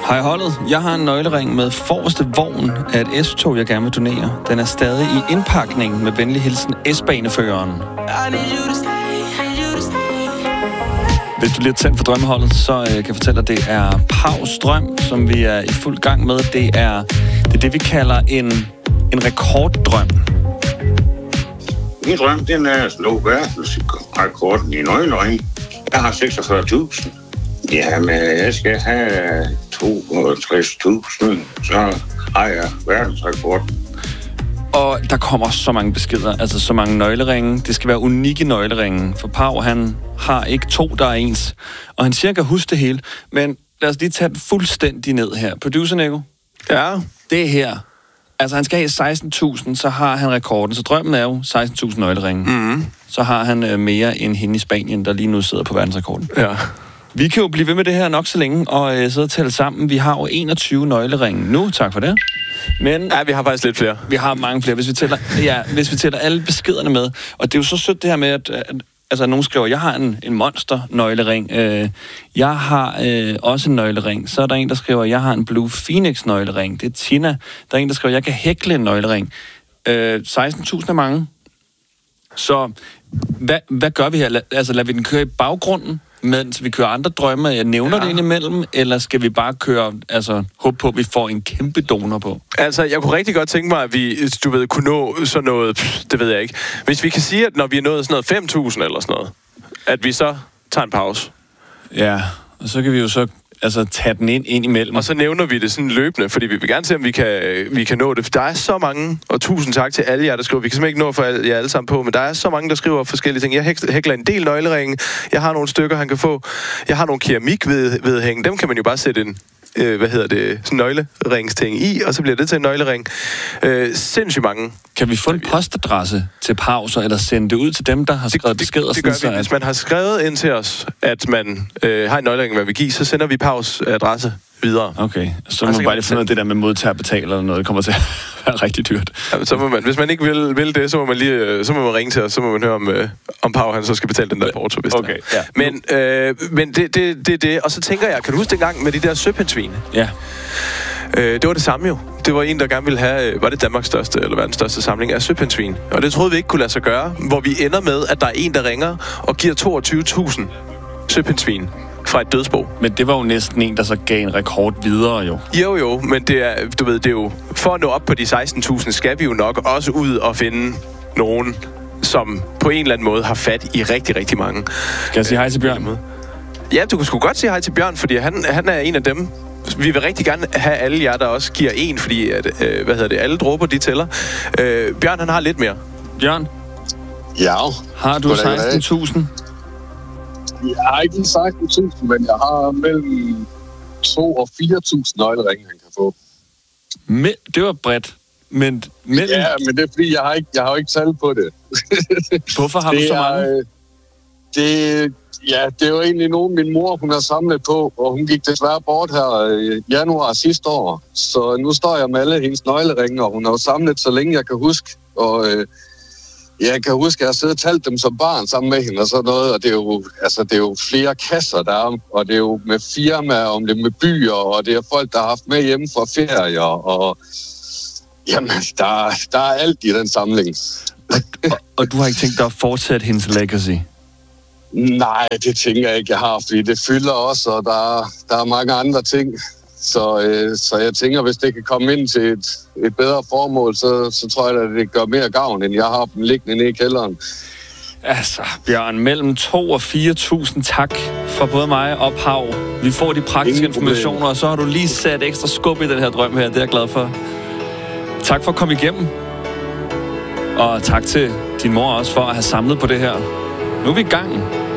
Hej holdet. Jeg har en nøglering med forreste vogn af et S-tog, jeg gerne vil donere. Den er stadig i indpakning med venlig hilsen S-baneføreren. Hvis du lige er tændt for drømmeholdet, så kan jeg fortælle, at det er Paus drøm, som vi er i fuld gang med. Det er det, vi kalder en rekorddrøm. Min drøm, den er at slå verdensrekorden i nøglering. Jeg har 46.000. Jamen, jeg skal have 62.000, så har jeg verdensrekorden. Og der kommer så mange beskeder, altså så mange nøgleringe. Det skal være unikke nøgleringe, for Pau, han har ikke 2, der er ens. Og han siger, kan huske det hele. Men lad os lige tage det fuldstændig ned her. Producer Nico? Ja? Det her. Altså, han skal have 16.000, så har han rekorden. Så drømmen er jo 16.000 nøgleringe. Mm-hmm. Så har han mere end hende i Spanien, der lige nu sidder på verdensrekorden. Ja. Vi kan jo blive ved med det her nok så længe, og sidde og tælle sammen. Vi har jo 21 nøgleringe nu, tak for det. Men ja, vi har faktisk lidt flere. Vi har mange flere, hvis vi tæller alle beskederne med. Og det er jo så sødt det her med, at nogen skriver, jeg har en monster-nøglering. Jeg har også en nøglering. Så er der en, der skriver, jeg har en Blue Phoenix-nøglering. Det er Tina. Der er en, der skriver, jeg kan hækle en nøglering. 16.000 er mange. Så hvad gør vi her? Altså, lader vi den køre i baggrunden, mens vi kører andre drømme? Jeg nævner det indimellem, eller skal vi bare køre, håbe på, at vi får en kæmpe donor på? Altså, jeg kunne rigtig godt tænke mig, at vi, kunne nå sådan noget, det ved jeg ikke. Hvis vi kan sige, at når vi er nået sådan noget 5.000 eller sådan noget, at vi så tager en pause. Ja, og så kan vi jo så tage den ind imellem. Og så nævner vi det sådan løbende, fordi vi vil gerne se, om vi kan nå det. Der er så mange, og tusind tak til alle jer, der skriver. Vi kan simpelthen ikke nå for jer alle sammen på, men der er så mange, der skriver forskellige ting. Jeg hækler en del nøgleringe. Jeg har nogle stykker, han kan få. Jeg har nogle keramikvedhænge. Dem kan man jo bare sætte en sådan nøgleringsting i, og så bliver det til en nøglering. Sindssygt mange. Kan vi få en postadresse til pauser, eller sende det ud til dem, der har skrevet beskeder? Det gør vi. Hvis man har skrevet ind til os, at man har en nøglering, hvad vi giver, så sender vi Paus adresse videre. Okay, så må man bare lige finde det der med modtager betaler eller noget. Det kommer til at være rigtig dyrt. Ja, så må man, hvis man ikke vil det, så må man ringe til os, så må man høre, om Pau han så skal betale den der porto, hvis okay, ja. Men det. Og så tænker jeg, kan du huske dengang med de der søpindsvine? Ja. Det var det samme jo. Det var en, der gerne ville have, var det Danmarks største eller verdens største samling af søpindsvin. Og det troede vi ikke kunne lade sig gøre, hvor vi ender med, at der er en, der ringer og giver 22.000 søpindsvin fra et dødsbo. Men det var jo næsten en, der så gav en rekord videre jo. Jo, men det er, det er jo, for at nå op på de 16.000, skal vi jo nok også ud og finde nogen, som på en eller anden måde har fat i rigtig, rigtig mange. Skal jeg sige hej til Bjørn? Ja, du kan sgu godt sige hej til Bjørn, fordi han er en af dem. Vi vil rigtig gerne have alle jer, der også giver en, fordi at, alle dråber, de tæller. Bjørn, han har lidt mere. Bjørn? Ja. Har du 16.000? Jeg har ikke 16.000, men jeg har mellem 2 og 4.000 nøgleringe, han kan få. Det var bredt. Men ja, men det er fordi, jeg har ikke tal på det. Hvorfor har du så mange? Det er jo egentlig nogen, min mor hun har samlet på, og hun gik desværre bort her i januar sidste år. Så nu står jeg med alle hendes nøgleringe, og hun har jo samlet så længe jeg kan huske. Og jeg kan huske, at jeg har siddet og talt dem som barn sammen med hende og sådan noget, og det er jo flere kasser, der er, og det er jo med firmaer, om det er med byer, og det er folk, der har haft med hjemme fra ferier, og jamen, der er alt i den samling. og du har ikke tænkt dig at fortsætte hendes legacy? Nej, det tænker jeg ikke, jeg har, fordi det fylder også, og der er mange andre ting. Så jeg tænker, hvis det kan komme ind til et bedre formål, så tror jeg, at det gør mere gavn, end jeg har dem liggende nede i kælderen. Altså, Bjørn, mellem 2 og 4.000 tak fra både mig og Pau. Vi får de praktiske informationer, og så har du lige sat ekstra skub i den her drøm her. Det er jeg glad for. Tak for at komme igennem. Og tak til din mor også for at have samlet på det her. Nu er vi i gang.